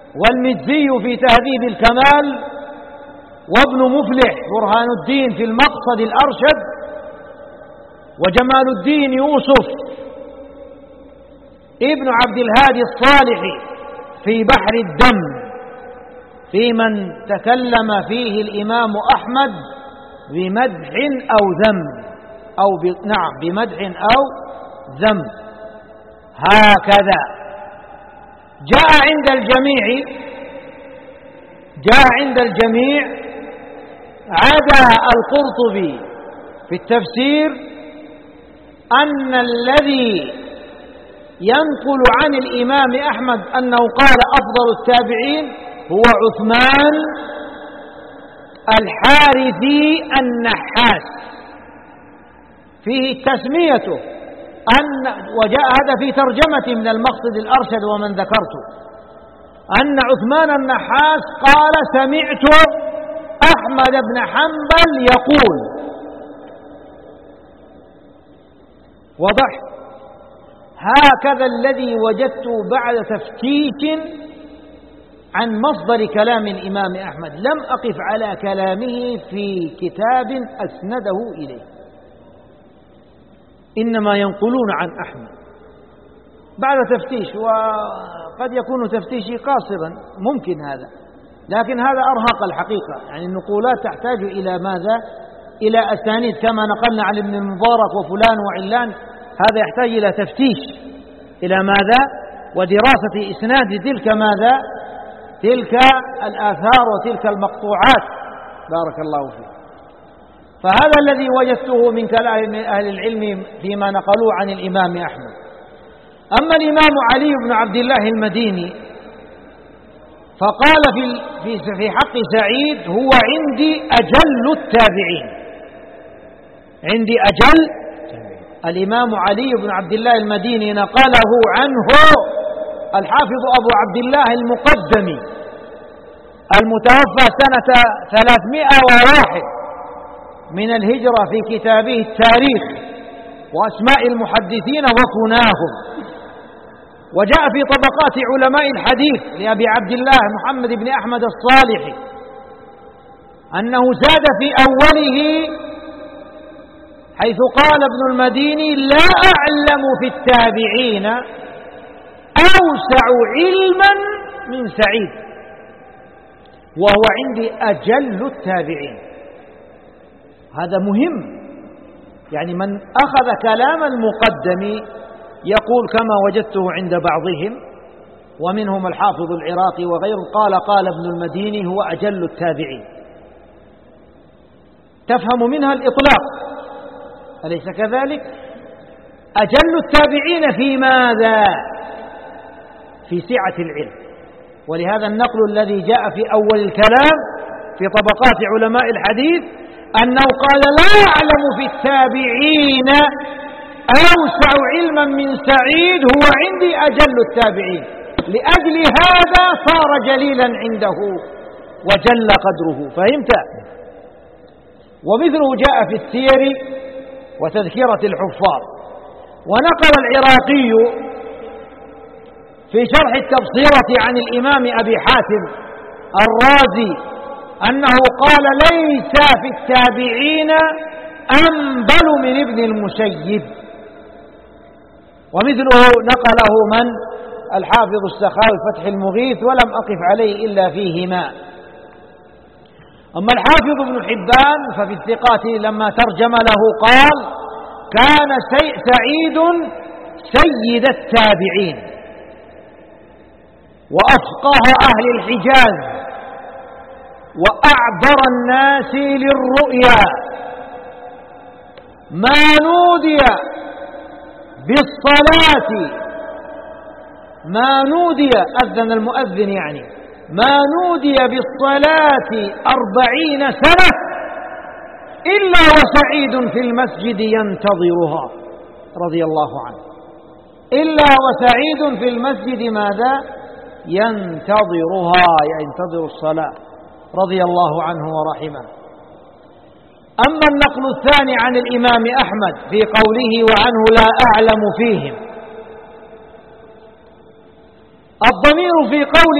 والمجزي في تهذيب الكمال، وابن مفلح برهان الدين في المقصد الأرشد، وجمال الدين يوسف ابن عبد الهادي الصالحي في بحر الدم، في من تكلم فيه الإمام أحمد بمدح أو ذم نعم بمدح أو ذم. هكذا جاء عند الجميع عدا القرطبي في التفسير أن الذي ينقل عن الإمام أحمد أنه قال أفضل التابعين هو عثمان الحارثي النحاس، فيه تسميته وجاء هذا في ترجمة من المقصد الأرشد ومن ذكرته، أن عثمان النحاس قال سمعت أحمد بن حنبل يقول. وضح. هكذا الذي وجدته بعد تفتيش عن مصدر كلام الإمام أحمد، لم أقف على كلامه في كتاب أسنده إليه، إنما ينقلون عن أحمد بعد تفتيش، وقد يكون تفتيشي قاصرا ممكن هذا، لكن هذا أرهق الحقيقة. يعني النقولات تحتاج إلى ماذا؟ إلى أسانيد كما نقلنا عن ابن المبارك وفلان وعلان، هذا يحتاج إلى تفتيش، إلى ماذا؟ ودراسة إسناد تلك ماذا؟ تلك الآثار وتلك المقطوعات. بارك الله فيك. فهذا الذي وجدته من كلام أهل العلم فيما نقلوا عن الإمام أحمد. أما الإمام علي بن عبد الله المديني فقال في حق سعيد هو عندي أجل التابعين. عندي أجل. الإمام علي بن عبد الله المديني نقله عنه الحافظ أبو عبد الله المقدمي المتوفى سنة 301 من الهجرة في كتابه التاريخ وأسماء المحدثين وكناهم. وجاء في طبقات علماء الحديث لأبي عبد الله محمد بن أحمد الصالحي أنه زاد في أوله حيث قال ابن المديني لا أعلم في التابعين أوسع علما من سعيد، وهو عندي أجل التابعين. هذا مهم، يعني من أخذ كلام المقدم يقول كما وجدته عند بعضهم ومنهم الحافظ العراقي وغيره قال ابن المديني هو أجل التابعين، تفهم منها الإطلاق، أليس كذلك؟ أجل التابعين في ماذا؟ في سعة العلم. ولهذا النقل الذي جاء في أول الكلام في طبقات علماء الحديث أنه قال لا أعلم في التابعين أوسع علما من سعيد، هو عندي أجل التابعين. لأجل هذا صار جليلا عنده وجل قدره. فهمت؟ ومثله جاء في السير وتذكرة الحفاظ. ونقل العراقي في شرح التبصرة عن الإمام أبي حاتم الرازي أنه قال ليس في التابعين أنبل من ابن المسيب. ومثله نقله من؟ الحافظ السخاوي فتح المغيث، ولم أقف عليه إلا فيهما. أما الحافظ ابن حبان ففي الثقات لما ترجم له قال كان سعيد سيد التابعين وأفقه أهل الحجاز وأعبر الناس للرؤيا، ما نودي بالصلاة، ما نودي أذن المؤذن يعني ما نودي بالصلاة 40 سنة إلا وسعيد في المسجد ينتظرها رضي الله عنه. إلا وسعيد في المسجد ماذا؟ ينتظرها، ينتظر الصلاة رضي الله عنه ورحمه. أما النقل الثاني عن الإمام أحمد في قوله وعنه لا أعلم فيهم، الضمير في قوله